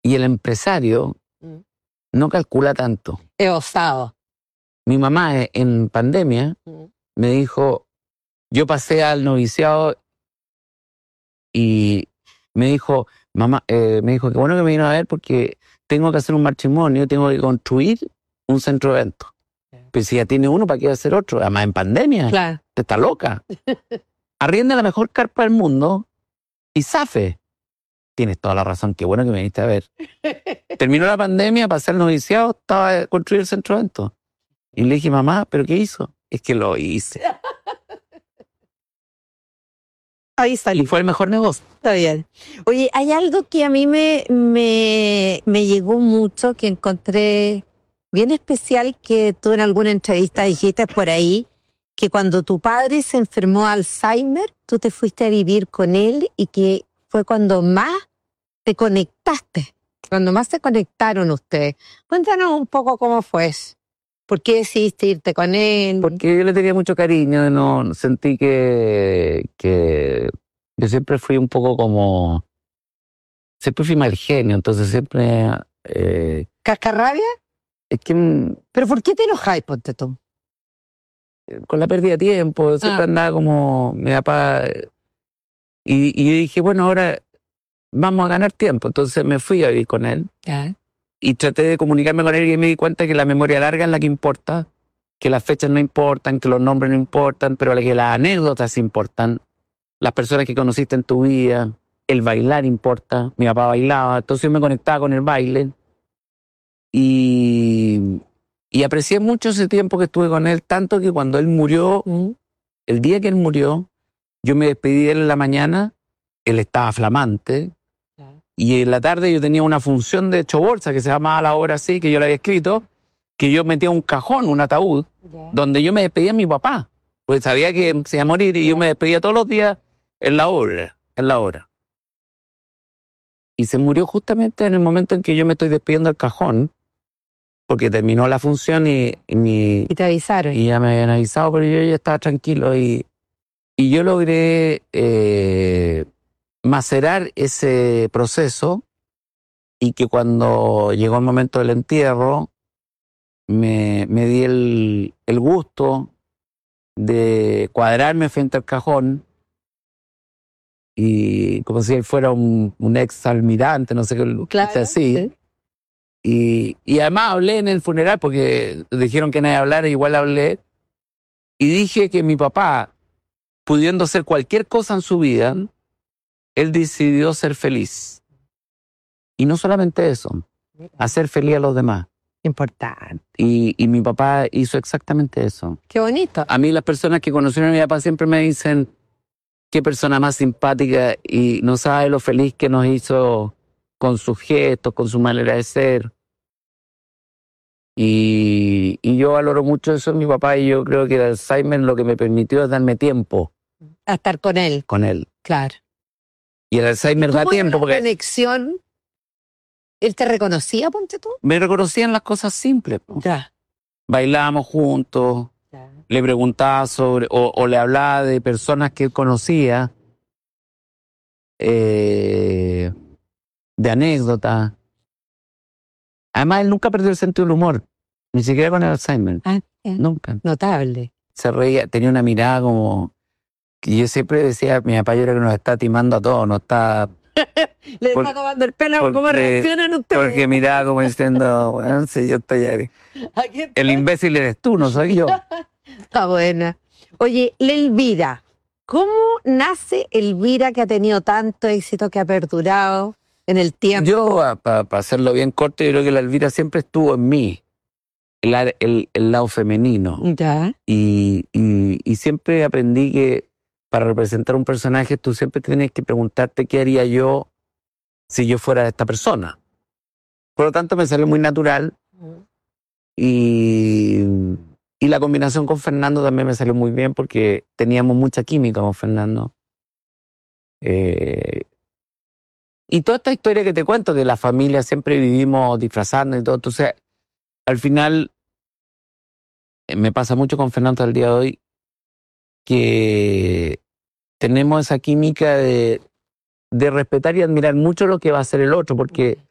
Y el empresario no calcula tanto. Es osado. Mi mamá en pandemia me dijo, yo pasé al noviciado y me dijo, mamá, me dijo, qué bueno que me vino a ver porque tengo que hacer un matrimonio, tengo que construir un centro de eventos. Pero si ya tiene uno, ¿para qué va a hacer otro? Además en pandemia. Claro. Te está loca. Arrienda la mejor carpa del mundo y zafe. Tienes toda la razón, qué bueno que me viniste a ver. Terminó la pandemia, pasé al noviciado, estaba a construir el centro de eventos. Y le dije, mamá, ¿pero qué hizo? Es que lo hice. Ahí salió. Y fue el mejor negocio. Está bien. Oye, hay algo que a mí me llegó mucho, que encontré bien especial, que tú en alguna entrevista dijiste por ahí, que cuando tu padre se enfermó de Alzheimer, tú te fuiste a vivir con él y que fue cuando más te conectaste, cuando más se conectaron ustedes. Cuéntanos un poco cómo fue eso. ¿Por qué decidiste irte con él? Porque yo le tenía mucho cariño, no sentí que yo siempre fui un poco como, siempre fui mal genio, entonces siempre ¿Cascarrabia? es que ¿Pero por qué te enojáis, ponte tú? con la pérdida de tiempo, siempre andaba como mi papá, y yo dije, bueno, ahora vamos a ganar tiempo, entonces me fui a vivir con él. Y traté de comunicarme con él y me di cuenta que la memoria larga es la que importa, que las fechas no importan, que los nombres no importan, pero que las anécdotas importan, las personas que conociste en tu vida, el bailar importa. Mi papá bailaba, entonces yo me conectaba con el baile y aprecié mucho ese tiempo que estuve con él, tanto que cuando él murió, el día que él murió, yo me despedí de él en la mañana, él estaba flamante. Y en la tarde yo tenía una función de hecho bolsa que se llamaba La Hora Así, que yo la había escrito, que yo metía un cajón, un ataúd, donde yo me despedía de mi papá, pues sabía que se iba a morir y yo me despedía todos los días en la hora. Y se murió justamente en el momento en que yo me estoy despidiendo del cajón, porque terminó la función y te avisaron. Y ya me habían avisado, pero yo ya estaba tranquilo y yo logré macerar ese proceso y que cuando llegó el momento del entierro me di el gusto de cuadrarme frente al cajón y como si él fuera un ex almirante, no sé qué, claro, así. Sí. Y además hablé en el funeral porque dijeron que nadie hablara, igual hablé y dije que mi papá, pudiendo hacer cualquier cosa en su vida, él decidió ser feliz. Y no solamente eso, hacer feliz a los demás. Importante. Y mi papá hizo exactamente eso. Qué bonito. A mí las personas que conocieron a mi papá siempre me dicen qué persona más simpática y no sabe lo feliz que nos hizo con sus gestos, con su manera de ser. Y yo valoro mucho eso en mi papá y yo creo que el Alzheimer lo que me permitió es darme tiempo. A estar con él. Con él. Claro. Y el Alzheimer da tiempo porque... conexión... ¿Él te reconocía, ponte tú? Me reconocían las cosas simples. Ya. Bailábamos juntos, le preguntaba sobre, o le hablaba de personas que él conocía, de anécdotas. Además, él nunca perdió el sentido del humor, ni siquiera con el Alzheimer. Nunca. Notable. Se reía, tenía una mirada como... que yo siempre decía, mi papá yo creo que nos está timando a todos, nos está... Le está tomando el pelo, ¿cómo reaccionan ustedes? Porque miraba como diciendo, bueno, si yo estoy ahí. El imbécil eres tú, no soy yo. Está buena. Oye, la Elvira. ¿Cómo nace Elvira que ha tenido tanto éxito, que ha perdurado en el tiempo? Yo, para hacerlo bien corto, yo creo que la Elvira siempre estuvo en mí, el lado femenino. Ya. Y siempre aprendí que para representar un personaje tú siempre tienes que preguntarte qué haría yo si yo fuera esta persona. Por lo tanto me salió muy natural y la combinación con Fernando también me salió muy bien porque teníamos mucha química con Fernando. Y toda esta historia que te cuento de la familia, siempre vivimos disfrazando y todo, entonces al final me pasa mucho con Fernando al día de hoy que tenemos esa química de respetar y admirar mucho lo que va a hacer el otro, porque